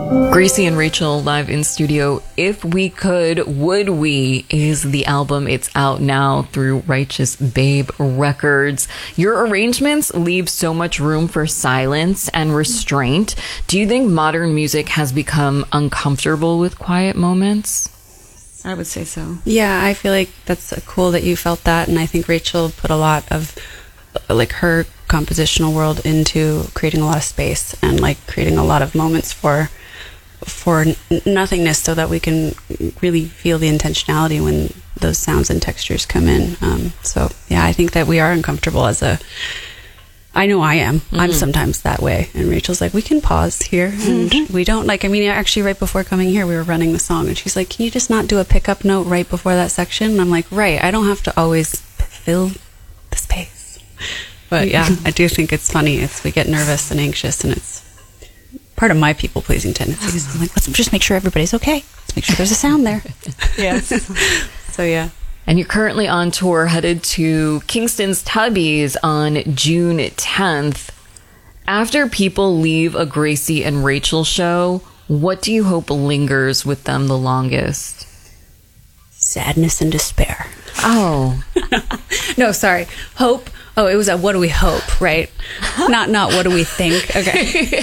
Gracie and Rachel live in studio. If We Could, Would We is the album. It's out now through Righteous Babe Records. Your arrangements leave so much room for silence and restraint. Do you think modern music has become uncomfortable with quiet moments? I would say so. Yeah, I feel like that's cool that you felt that, and I think Rachel put a lot of like her compositional world into creating a lot of space and like creating a lot of moments for nothingness, so that we can really feel the intentionality when those sounds and textures come in. So yeah, I think that we are uncomfortable I know I am. I'm sometimes that way. And Rachel's like, we can pause here. And we don't actually right before coming here, we were running the song and she's like, can you just not do a pickup note right before that section? And I'm like, right, I don't have to always fill the space. But yeah, I do think it's funny. We get nervous and anxious, and it's part of my people-pleasing tendencies. I'm like, let's just make sure everybody's okay. Let's make sure there's a sound there. Yes. So, yeah. And you're currently on tour, headed to Kingston's Tubby's on June 10th. After people leave a Gracie and Rachel show, what do you hope lingers with them the longest? Sadness and despair. Oh. No, sorry. Hope. Oh, it was a what do we hope, right? Not what do we think. Okay.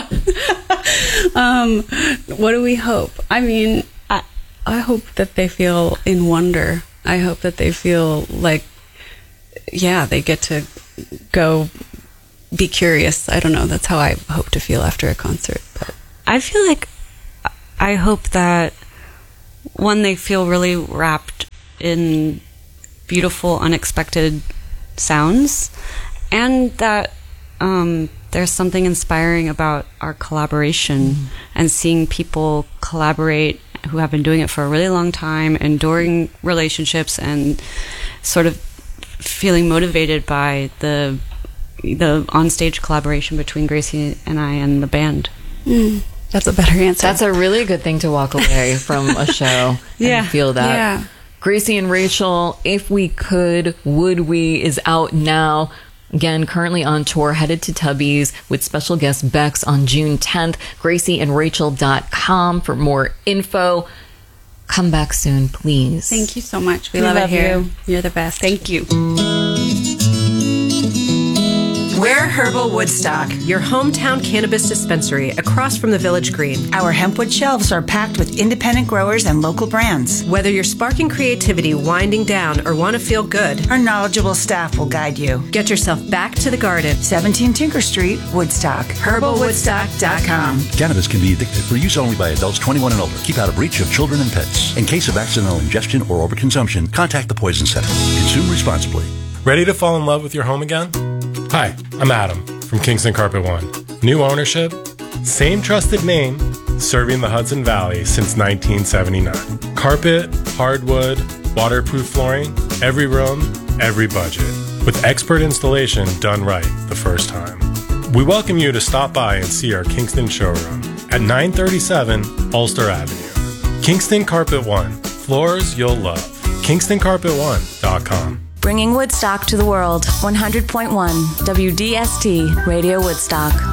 What do we hope? I mean, I hope that they feel in wonder. I hope that they feel like, yeah, they get to go be curious. I don't know. That's how I hope to feel after a concert. But I feel like I hope that, one, they feel really wrapped in beautiful, unexpected sounds, and that there's something inspiring about our collaboration and seeing people collaborate who have been doing it for a really long time, enduring relationships, and sort of feeling motivated by the onstage collaboration between Gracie and I and the band. that's a better answer. That's a really good thing to walk away from a show and feel that. Yeah. Gracie and Rachel, If We Could, Would We is out now. Again, currently on tour, headed to Tubby's with special guest Bex on June 10th. GracieandRachel.com for more info. Come back soon, please. Thank you so much. We love it here. You're the best. Thank you. We're Herbal Woodstock, your hometown cannabis dispensary across from the Village Green. Our hempwood shelves are packed with independent growers and local brands. Whether you're sparking creativity, winding down, or want to feel good, our knowledgeable staff will guide you. Get yourself back to the garden. 17 Tinker Street, Woodstock. HerbalWoodstock.com. Cannabis can be addictive. For use only by adults 21 and older. Keep out of reach of children and pets. In case of accidental ingestion or overconsumption, contact the Poison Center. Consume responsibly. Ready to fall in love with your home again? Hi, I'm Adam from Kingston Carpet One. New ownership, same trusted name, serving the Hudson Valley since 1979. Carpet, hardwood, waterproof flooring, every room, every budget. With expert installation done right the first time. We welcome you to stop by and see our Kingston showroom at 937 Ulster Avenue. Kingston Carpet One. Floors you'll love. KingstonCarpet1.com. Bringing Woodstock to the world. 100.1 WDST Radio Woodstock.